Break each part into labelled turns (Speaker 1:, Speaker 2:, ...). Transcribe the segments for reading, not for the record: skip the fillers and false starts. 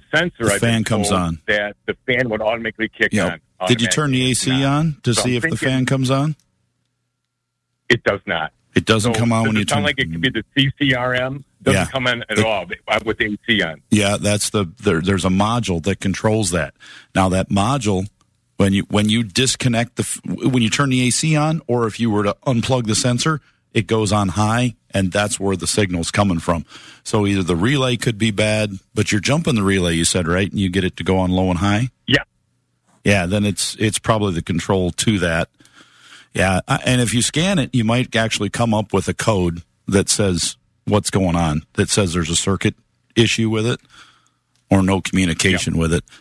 Speaker 1: sensor,
Speaker 2: the fan comes on.
Speaker 1: That the fan would automatically kick on.
Speaker 2: Did you turn the AC on to see if the fan comes on?
Speaker 1: It does not.
Speaker 2: It doesn't come on when you turn.
Speaker 1: It sounds like it could be the CCRM. Doesn't come on at all with the AC on.
Speaker 2: Yeah, that's there's a module that controls that. Now that module, when you disconnect when you turn the AC on, or if you were to unplug the sensor, it goes on high, and that's where the signal's coming from. So either the relay could be bad, but you're jumping the relay, you said, right? And you get it to go on low and high?
Speaker 1: Yeah.
Speaker 2: Yeah, then it's probably the control to that. Yeah, and if you scan it, you might actually come up with a code that says what's going on, that says there's a circuit issue with it or no communication with it.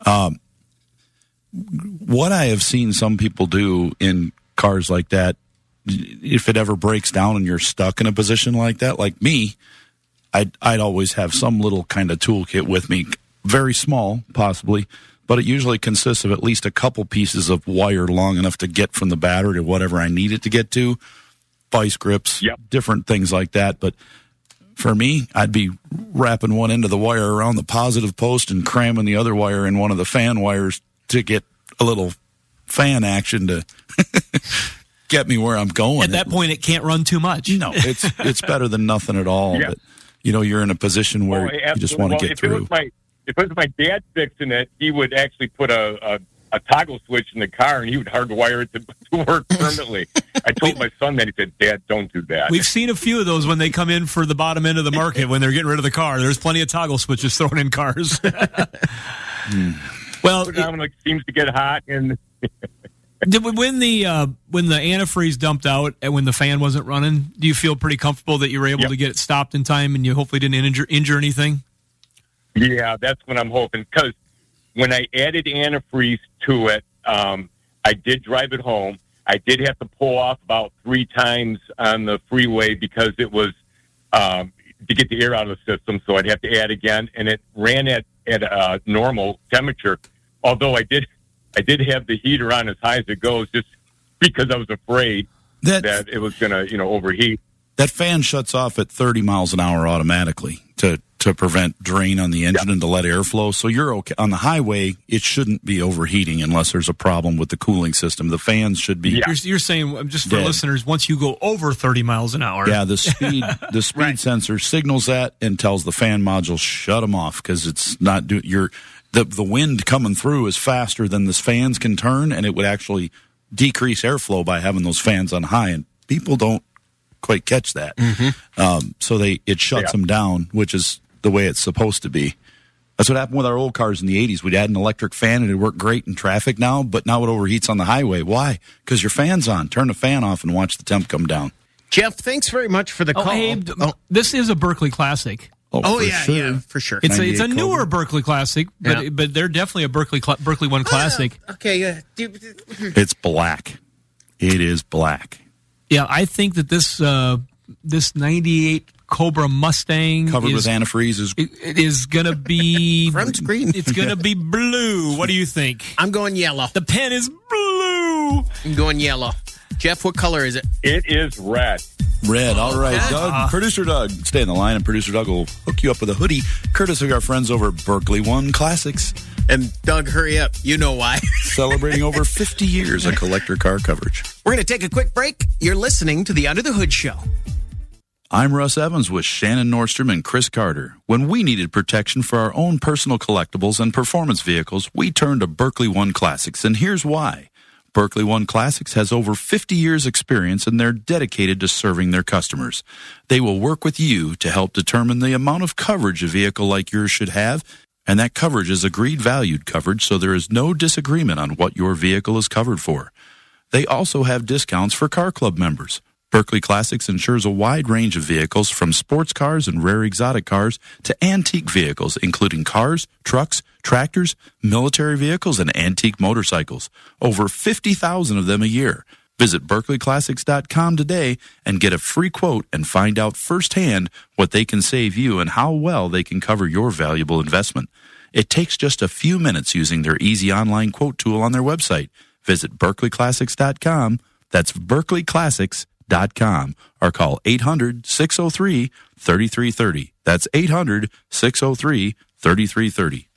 Speaker 2: What I have seen some people do in cars like that, if it ever breaks down and you're stuck in a position like that, like me, I'd always have some little kind of toolkit with me, very small, possibly, but it usually consists of at least a couple pieces of wire long enough to get from the battery to whatever I need it to get to, vice grips, different things like that. But for me, I'd be wrapping one end of the wire around the positive post and cramming the other wire in one of the fan wires to get a little fan action to get me where I'm going.
Speaker 3: At that point, it can't run too much.
Speaker 2: No, it's better than nothing at all.
Speaker 1: Yeah.
Speaker 2: But, you're in a position where you just want to get through.
Speaker 1: If it was my dad fixing it, he would actually put a toggle switch in the car, and he would hardwire it to work permanently. I told my son that. He said, "Dad, don't do that."
Speaker 3: We've seen a few of those when they come in for the bottom end of the market when they're getting rid of the car. There's plenty of toggle switches thrown in cars. Well,
Speaker 1: it seems to get hot, and
Speaker 3: when the antifreeze dumped out and when the fan wasn't running, do you feel pretty comfortable that you were able to get it stopped in time and you hopefully didn't injure anything?
Speaker 1: Yeah, that's what I'm hoping, because when I added antifreeze to it, I did drive it home. I did have to pull off about 3 times on the freeway because it was to get the air out of the system, so I'd have to add again, and it ran at a normal temperature. Although I did have the heater on as high as it goes, just because I was afraid that it was going to overheat.
Speaker 2: That fan shuts off at 30 miles an hour automatically to prevent drain on the engine and to let airflow. So you're okay. On the highway, it shouldn't be overheating unless there's a problem with the cooling system. The fans should be
Speaker 3: You're saying, just for listeners, once you go over 30 miles an hour.
Speaker 2: Yeah, the speed sensor signals that and tells the fan module, shut them off, because it's not the wind coming through is faster than the fans can turn, and it would actually decrease airflow by having those fans on high, and people don't quite catch that. So it shuts them down, which is the way it's supposed to be. That's what happened with our old cars in the 80s. We'd add an electric fan, and it worked great in traffic now, but now it overheats on the highway. Why? Because your fan's on. Turn the fan off and watch the temp come down.
Speaker 4: Jeff, thanks very much for the call.
Speaker 3: Abe, this is a Berkeley Classic.
Speaker 4: Yeah, for sure.
Speaker 3: It's a newer Berkeley Classic, but they're definitely a Berkeley One Classic.
Speaker 2: It's black. It is black.
Speaker 3: Yeah, I think that this 98 Cobra Mustang
Speaker 2: covered with antifreeze
Speaker 3: is going to be
Speaker 4: front screen.
Speaker 3: It's going to be blue. What do you think?
Speaker 4: I'm going yellow.
Speaker 3: The pen is blue.
Speaker 4: I'm going yellow. Jeff, what color is it?
Speaker 1: It is red.
Speaker 2: Red. All right, Doug. Producer Doug, stay in the line, and Producer Doug will hook you up with a hoodie, courtesy of our friends over at Berkeley One Classics.
Speaker 4: And Doug, hurry up. You know why.
Speaker 2: Celebrating over 50 years of collector car coverage.
Speaker 4: We're going to take a quick break. You're listening to the Under the Hood Show.
Speaker 2: I'm Russ Evans with Shannon Nordstrom and Chris Carter. When we needed protection for our own personal collectibles and performance vehicles, we turned to Berkeley One Classics, and here's why. Berkeley One Classics has over 50 years experience, and they're dedicated to serving their customers. They will work with you to help determine the amount of coverage a vehicle like yours should have, and that coverage is agreed valued coverage, so there is no disagreement on what your vehicle is covered for. They also have discounts for Car Club members. Berkeley Classics insures a wide range of vehicles, from sports cars and rare exotic cars to antique vehicles, including cars, trucks, tractors, military vehicles, and antique motorcycles. Over 50,000 of them a year. Visit BerkeleyClassics.com today and get a free quote and find out firsthand what they can save you and how well they can cover your valuable investment. It takes just a few minutes using their easy online quote tool on their website. Visit BerkeleyClassics.com. That's BerkeleyClassics.com. Or call 800-603-3330. That's 800-603-3330.